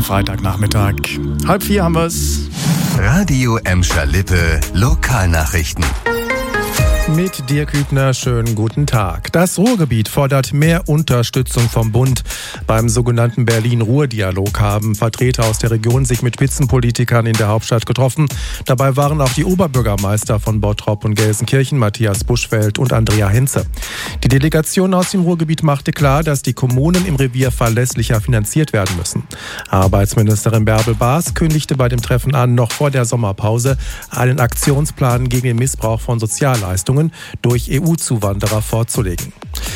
Freitagnachmittag. 3:30 haben wir es. Radio Emscher-Lippe Lokalnachrichten. Mit Dirk Hübner, schönen guten Tag. Das Ruhrgebiet fordert mehr Unterstützung vom Bund. Beim sogenannten Berlin-Ruhr-Dialog haben Vertreter aus der Region sich mit Spitzenpolitikern in der Hauptstadt getroffen. Dabei waren auch die Oberbürgermeister von Bottrop und Gelsenkirchen, Matthias Buschfeld und Andrea Hinze. Die Delegation aus dem Ruhrgebiet machte klar, dass die Kommunen im Revier verlässlicher finanziert werden müssen. Arbeitsministerin Bärbel Baas kündigte bei dem Treffen an, noch vor der Sommerpause einen Aktionsplan gegen den Missbrauch von Sozialleistungen durch EU-Zuwanderer vorzulegen.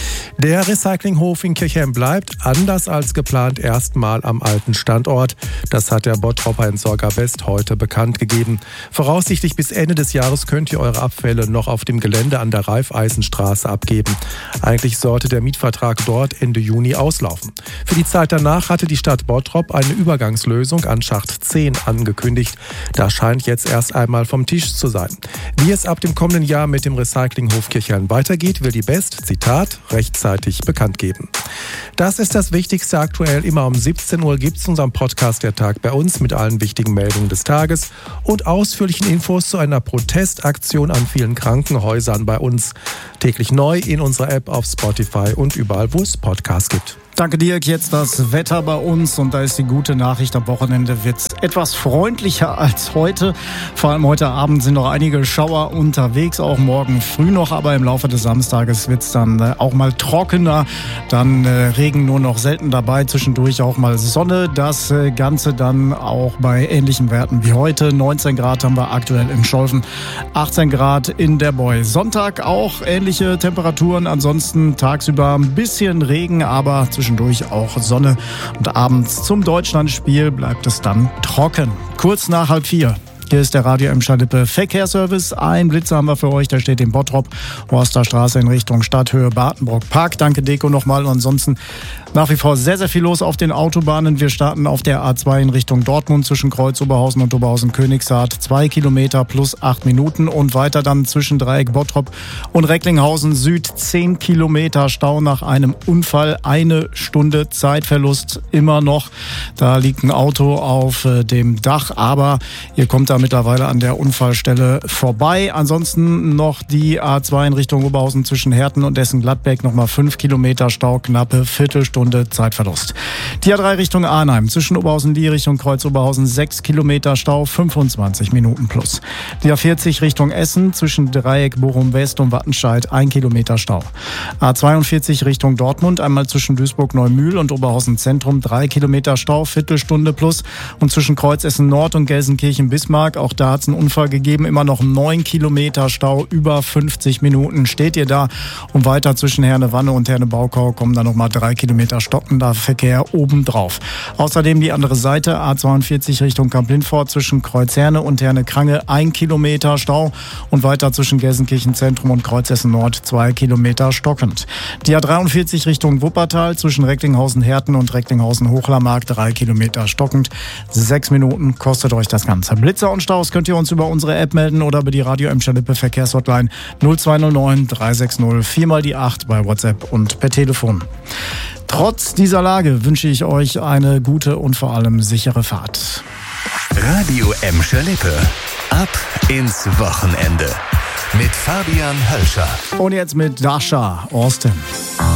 Der Recyclinghof in Kirchheim bleibt, anders als geplant, erstmal am alten Standort. Das hat der Bottroper Entsorger West heute bekannt gegeben. Voraussichtlich bis Ende des Jahres könnt ihr eure Abfälle noch auf dem Gelände an der Raiffeisenstraße abgeben. Eigentlich sollte der Mietvertrag dort Ende Juni auslaufen. Für die Zeit danach hatte die Stadt Bottrop eine Übergangslösung an Schacht 10 angekündigt. Das scheint jetzt erst einmal vom Tisch zu sein. Wie es ab dem kommenden Jahr mit dem Recyclinghof Kirchheim weitergeht, will die Best, Zitat, rechtzeitig bekannt geben. Das ist das Wichtigste aktuell. Immer um 17 Uhr gibt es unseren Podcast Der Tag bei uns mit allen wichtigen Meldungen des Tages und ausführlichen Infos zu einer Protestaktion an vielen Krankenhäusern bei uns. Täglich neu in unserer App, auf Spotify und überall, wo es Podcasts gibt. Danke Dirk, jetzt das Wetter bei uns und da ist die gute Nachricht, am Wochenende wird es etwas freundlicher als heute. Vor allem heute Abend sind noch einige Schauer unterwegs, auch morgen früh noch, aber im Laufe des Samstages wird es dann auch mal trockener, dann Regen nur noch selten dabei, zwischendurch auch mal Sonne. Das Ganze dann auch bei ähnlichen Werten wie heute. 19 Grad haben wir aktuell in Scholven, 18 Grad in der Boy. Sonntag auch ähnliche Temperaturen, ansonsten tagsüber ein bisschen Regen, aber zwischendurch auch Sonne und abends zum Deutschlandspiel bleibt es dann trocken. Kurz nach 3:30. Hier ist der Radio Emscher-Lippe Verkehrsservice. Ein Blitzer haben wir für euch, der steht in Bottrop, Horsterstraße in Richtung Stadthöhe Bartenbrock Park. Danke Deko nochmal. Und ansonsten nach wie vor sehr, sehr viel los auf den Autobahnen. Wir starten auf der A2 in Richtung Dortmund zwischen Kreuz Oberhausen und Oberhausen-Königshardt. 2 Kilometer plus 8 Minuten und weiter dann zwischen Dreieck Bottrop und Recklinghausen Süd 10 Kilometer Stau nach einem Unfall. 1 Stunde Zeitverlust immer noch. Da liegt ein Auto auf dem Dach, aber ihr kommt da mittlerweile an der Unfallstelle vorbei. Ansonsten noch die A2 in Richtung Oberhausen zwischen Herten und Essen-Gladbeck. Nochmal 5 Kilometer Stau, knappe Viertelstunde Zeitverlust. Die A3 Richtung Arnheim zwischen Oberhausen-Lieh Richtung Kreuz Oberhausen 6 Kilometer Stau, 25 Minuten plus. Die A40 Richtung Essen zwischen Dreieck Bochum West und Wattenscheid 1 Kilometer Stau. A42 Richtung Dortmund einmal zwischen Duisburg-Neumühl und Oberhausen Zentrum 3 Kilometer Stau, Viertelstunde plus. Und zwischen Kreuz Essen Nord und Gelsenkirchen-Bismarck, auch da hat es einen Unfall gegeben, immer noch 9 Kilometer Stau, über 50 Minuten steht ihr da. Und weiter zwischen Herne-Wanne und Herne-Baukau kommen dann nochmal 3 Kilometer stockender Verkehr obendrauf. Außerdem die andere Seite, A42 Richtung Kamp-Lindfort zwischen Kreuz Herne und Herne-Krange 1 Kilometer Stau und weiter zwischen Gelsenkirchen-Zentrum und Kreuz Essen Nord 2 Kilometer stockend. Die A43 Richtung Wuppertal zwischen Recklinghausen-Herten und Recklinghausen-Hochlermark 3 Kilometer stockend. 6 Minuten kostet euch das Ganze. Blitzer und Staus könnt ihr uns über unsere App melden oder über die Radio Emscher-Lippe Verkehrshotline 0209 360 4 mal die 8 bei WhatsApp und per Telefon. Trotz dieser Lage wünsche ich euch eine gute und vor allem sichere Fahrt. Radio Emscher-Lippe. Ab ins Wochenende. Mit Fabian Hölscher. Und jetzt mit Dasha Austin.